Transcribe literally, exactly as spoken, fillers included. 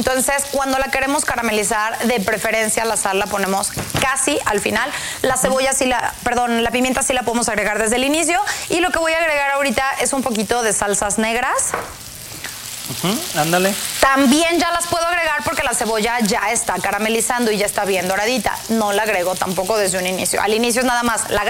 Entonces, cuando la queremos caramelizar, de preferencia la sal la ponemos casi al final. La cebolla sí la, perdón, la pimienta sí la podemos agregar desde el inicio. Y lo que voy a agregar ahorita es un poquito de salsas negras. Uh-huh, ándale. También ya las puedo agregar porque la cebolla ya está caramelizando y ya está bien doradita. No la agrego tampoco desde un inicio. Al inicio es nada más la